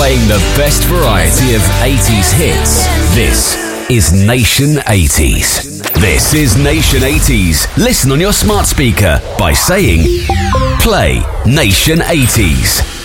Playing the best variety of 80s hits. This is Nation 80s. This is Nation 80s. Listen on your smart speaker by saying, play Nation 80s.